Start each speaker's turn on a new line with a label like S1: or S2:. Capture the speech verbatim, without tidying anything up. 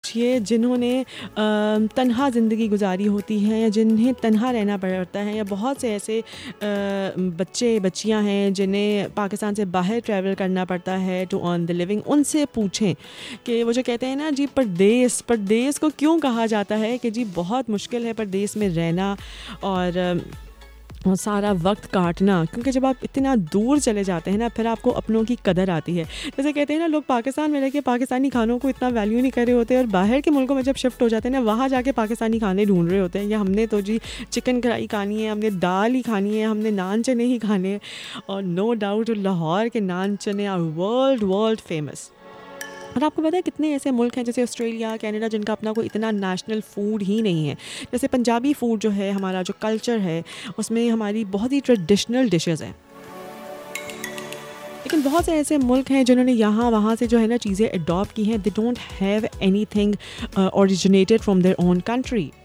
S1: पूछिए जिन्होंने अ, तन्हा ज़िंदगी गुजारी होती है या जिन्हें तन्हा रहना पड़ता है, या बहुत से ऐसे अ, बच्चे बच्चियां हैं जिन्हें पाकिस्तान से बाहर ट्रैवल करना पड़ता है टू अर्न द लिविंग, उनसे पूछें कि वो जो कहते हैं ना जी, परदेस परदेस को क्यों कहा जाता है, कि जी बहुत मुश्किल है परदेस में रहना और अ, और सारा वक्त काटना, क्योंकि जब आप इतना दूर चले जाते हैं ना, फिर आपको अपनों की कदर आती है। जैसे कहते हैं ना, लोग पाकिस्तान में रह के पाकिस्तानी खानों को इतना वैल्यू नहीं कर रहे होते, और बाहर के मुल्कों में जब शिफ्ट हो जाते हैं ना, वहाँ जाके पाकिस्तानी खाने ढूंढ रहे होते हैं, या हमने तो जी चिकन कढ़ाई खानी है, हमने दाल ही खानी है, हमने नान चने ही खाने हैं। और नो डाउट लाहौर के नान चने आर वर्ल्ड वर्ल्ड फेमस। और आपको पता है कितने ऐसे मुल्क हैं जैसे ऑस्ट्रेलिया, कनाडा, जिनका अपना कोई इतना नेशनल फूड ही नहीं है। जैसे पंजाबी फूड जो है, हमारा जो कल्चर है, उसमें हमारी बहुत ही ट्रेडिशनल डिशेस हैं। लेकिन बहुत से ऐसे मुल्क हैं जिन्होंने यहाँ वहाँ से जो है ना चीज़ें अडॉप्ट की हैं। They don't have any thing originated from their own country.